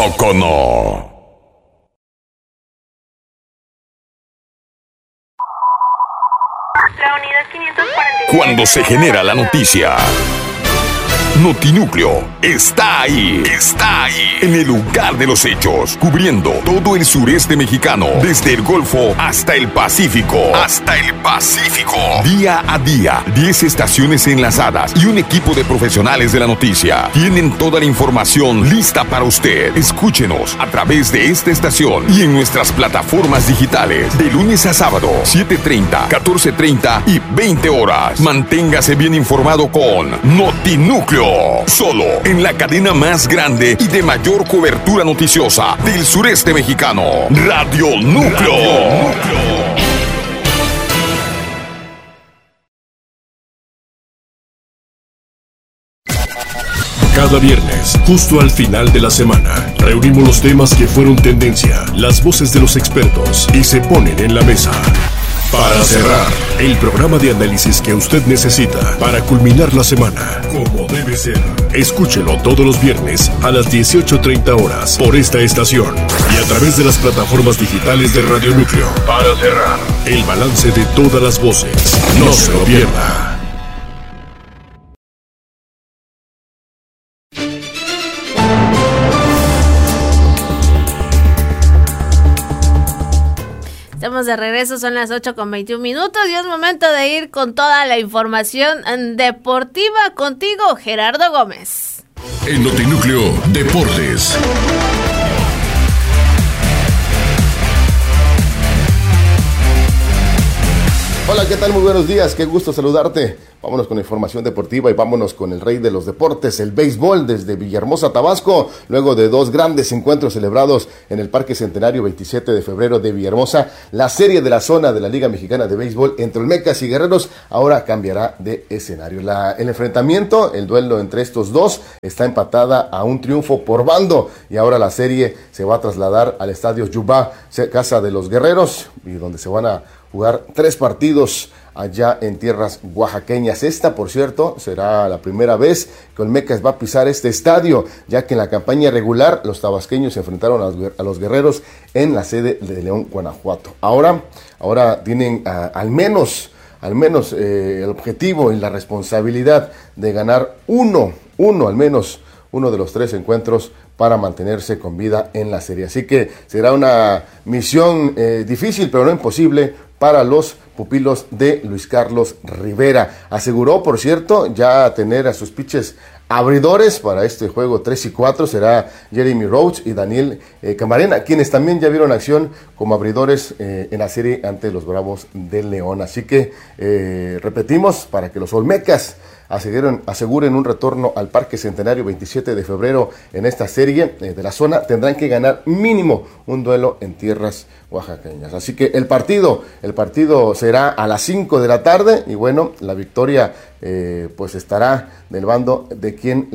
Chocono. La unidad 546. Cuando se genera la noticia, Notinúcleo está ahí. Está ahí. En el lugar de los hechos. Cubriendo todo el sureste mexicano. Desde el Golfo hasta el Pacífico. Día a día. 10 estaciones enlazadas. Y un equipo de profesionales de la noticia. Tienen toda la información lista para usted. Escúchenos a través de esta estación. Y en nuestras plataformas digitales. De lunes a sábado. 7:30, 14:30 y 20 horas. Manténgase bien informado con Notinúcleo. Solo en la cadena más grande y de mayor cobertura noticiosa del sureste mexicano. Radio Núcleo. Cada viernes, justo al final de la semana, reunimos los temas que fueron tendencia, las voces de los expertos y se ponen en la mesa. Para cerrar, el programa de análisis que usted necesita para culminar la semana, como debe ser. Escúchelo todos los viernes a las 18:30 horas por esta estación y a través de las plataformas digitales de Radio Núcleo. Para cerrar, el balance de todas las voces. No se lo pierda. Estamos de regreso, son las 8:21 y es momento de ir con toda la información deportiva contigo, Gerardo Gómez. En Notinúcleo Deportes. Hola, ¿qué tal? Muy buenos días, qué gusto saludarte. Vámonos con información deportiva y vámonos con el rey de los deportes, el béisbol, desde Villahermosa, Tabasco. Luego de dos grandes encuentros celebrados en el Parque Centenario 27 de febrero de Villahermosa, la serie de la zona de la Liga Mexicana de Béisbol entre Olmecas y Guerreros ahora cambiará de escenario. El enfrentamiento, el duelo entre estos dos, está empatada a un triunfo por bando y ahora la serie se va a trasladar al estadio Yubá, casa de los Guerreros, y donde se van a jugar 3 partidos allá en tierras oaxaqueñas. Esta, por cierto, será la primera vez que Olmecas va a pisar este estadio, ya que en la campaña regular los tabasqueños se enfrentaron a los Guerreros en la sede de León, Guanajuato. Ahora tienen al menos el objetivo y la responsabilidad de ganar al menos uno de los 3 encuentros para mantenerse con vida en la serie. Así que será una misión difícil, pero no imposible para los pupilos de Luis Carlos Rivera. Aseguró, por cierto, ya tener a sus pitchers abridores para este juego 3 y 4. Será Jeremy Rhodes y Daniel Camarena, quienes también ya vieron acción como abridores en la serie ante los Bravos de León. Así que repetimos, para que los Olmecas aseguren un retorno al Parque Centenario 27 de febrero en esta serie de la zona, tendrán que ganar mínimo un duelo en tierras oaxaqueñas. Así que el partido será a las 5 de la tarde y bueno, la victoria pues estará del bando de quien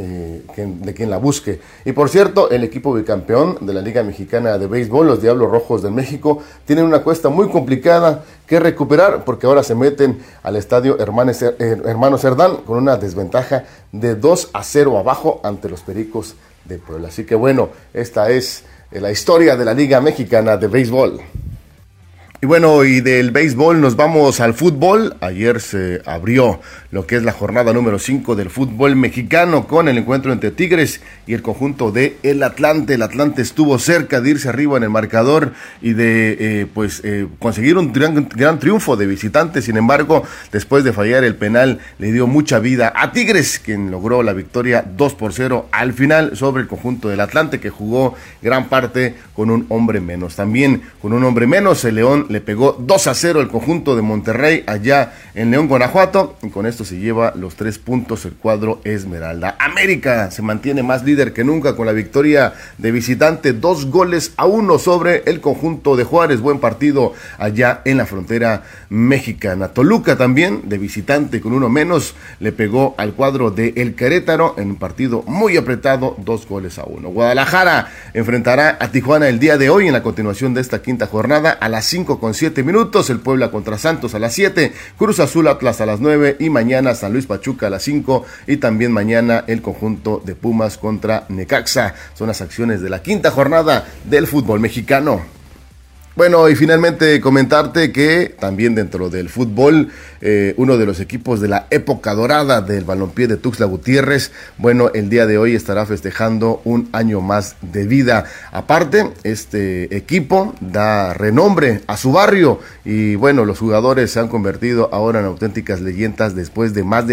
la busque. Y por cierto, el equipo bicampeón de la Liga Mexicana de Béisbol, los Diablos Rojos del México, tienen una cuesta muy complicada que recuperar, porque ahora se meten al estadio Hermano Cerdán con una desventaja de 2-0 abajo ante los Pericos de Puebla. Así que bueno, esta es la historia de la Liga Mexicana de Béisbol. Y bueno, y del béisbol nos vamos al fútbol. Ayer se abrió lo que es la jornada número 5 del fútbol mexicano con el encuentro entre Tigres y el conjunto de el Atlante. El Atlante estuvo cerca de irse arriba en el marcador y de conseguir un gran triunfo de visitante. Sin embargo, después de fallar el penal, le dio mucha vida a Tigres, quien logró la victoria 2-0 al final sobre el conjunto del Atlante, que jugó gran parte con un hombre menos. También con un hombre menos, el León le pegó 2-0 al conjunto de Monterrey allá en León, Guanajuato, y con esto se lleva los 3 puntos el cuadro Esmeralda. América se mantiene más líder que nunca con la victoria de visitante, 2-1 sobre el conjunto de Juárez. Buen partido allá en la frontera mexicana. Toluca también, de visitante con 1 menos, le pegó al cuadro de el Querétaro en un partido muy apretado, 2-1. Guadalajara enfrentará a Tijuana el día de hoy en la continuación de esta quinta jornada a las 5:07, el Puebla contra Santos a las 7, Cruz Azul Atlas a las 9 y mañana San Luis Pachuca a las 5 y también mañana el conjunto de Pumas contra Necaxa. Son las acciones de la quinta jornada del fútbol mexicano. Bueno, y finalmente comentarte que también dentro del fútbol, uno de los equipos de la época dorada del balompié de Tuxtla Gutiérrez, bueno, el día de hoy estará festejando un año más de vida. Aparte, este equipo da renombre a su barrio y bueno, los jugadores se han convertido ahora en auténticas leyendas después de más de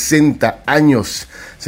60 años,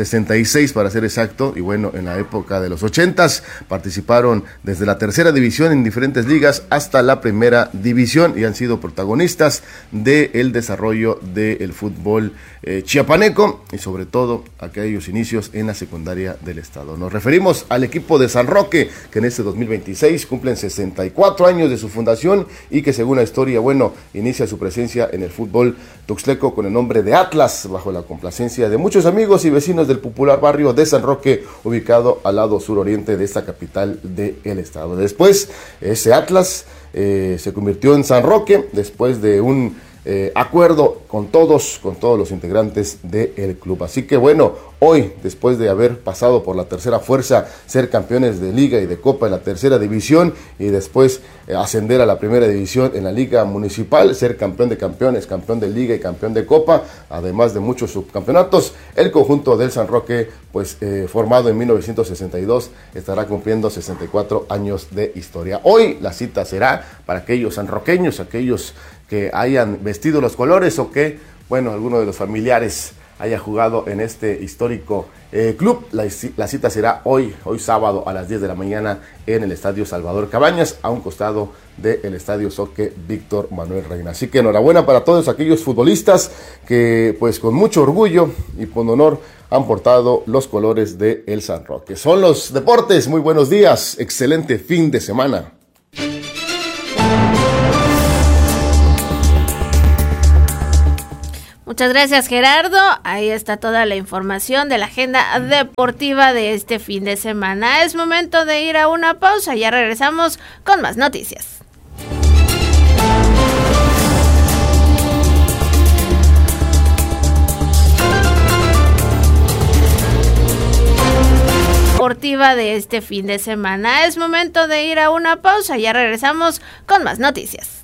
66 para ser exacto, y bueno, en la época de los 80s participaron desde la tercera división en diferentes ligas hasta la primera división y han sido protagonistas del desarrollo del fútbol chiapaneco y sobre todo aquellos inicios en la secundaria del estado. Nos referimos al equipo de San Roque, que en este 2026 cumplen 64 años de su fundación y que según la historia, bueno, inicia su presencia en el fútbol tuxtleco con el nombre de Atlas, bajo la complacencia de muchos amigos y vecinos del popular barrio de San Roque, ubicado al lado suroriente de esta capital del estado. Después, ese Atlas se convirtió en San Roque después de un acuerdo con todos los integrantes del club. Así que bueno, hoy, después de haber pasado por la tercera fuerza, ser campeones de liga y de copa en la tercera división y después ascender a la primera división en la liga municipal, ser campeón de campeones, campeón de liga y campeón de copa, además de muchos subcampeonatos, el conjunto del San Roque, pues formado en 1962, estará cumpliendo 64 años de historia. Hoy la cita será para aquellos sanroqueños, aquellos que hayan vestido los colores o que, bueno, alguno de los familiares haya jugado en este histórico club. La cita será hoy sábado a las 10 de la mañana en el Estadio Salvador Cabañas, a un costado del Estadio Zoque Víctor Manuel Reina. Así que enhorabuena para todos aquellos futbolistas que pues con mucho orgullo y con honor han portado los colores de el San Roque. Son los deportes, muy buenos días, excelente fin de semana. Muchas gracias, Gerardo. Ahí está toda la información de la agenda deportiva de este fin de semana. Es momento de ir a una pausa. Ya regresamos con más noticias. Deportiva de este fin de semana. Es momento de ir a una pausa. Ya regresamos con más noticias.